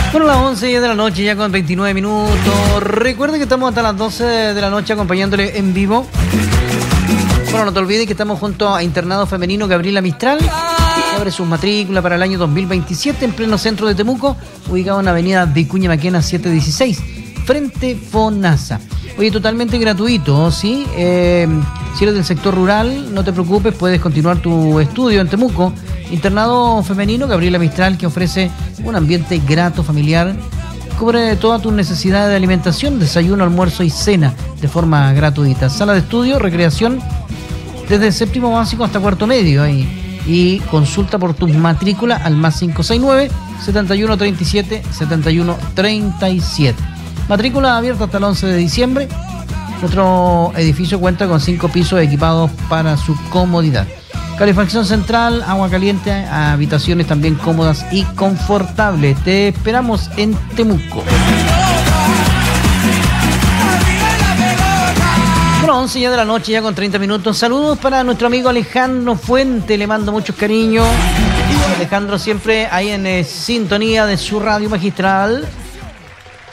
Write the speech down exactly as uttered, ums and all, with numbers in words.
Bueno, las once de la noche ya con veintinueve minutos. Recuerda que estamos hasta las doce de la noche acompañándole en vivo. Bueno, no te olvides que estamos junto a Internado Femenino Gabriela Mistral, que abre sus matrículas para el año dos mil veintisiete en pleno centro de Temuco, ubicado en la avenida Vicuña Maquena setecientos dieciséis, frente FONASA. Oye, totalmente gratuito, ¿sí? Eh, si eres del sector rural, no te preocupes, puedes continuar tu estudio en Temuco. Internado Femenino Gabriela Mistral, que ofrece un ambiente grato, familiar, cubre todas tus necesidades de alimentación, desayuno, almuerzo y cena de forma gratuita. Sala de estudio, recreación, desde el séptimo básico hasta cuarto medio. Ahí. Y consulta por tus matrículas al más cinco seis nueve, setenta y uno treinta y siete, setenta y uno treinta y siete. Matrícula abierta hasta el once de diciembre. Nuestro edificio cuenta con cinco pisos equipados para su comodidad. Calefacción central, agua caliente, habitaciones también cómodas y confortables. Te esperamos en Temuco. Bueno, once ya de la noche, ya con treinta minutos. Saludos para nuestro amigo Alejandro Fuente, le mando muchos cariños. Alejandro siempre ahí en eh, sintonía de su radio magistral.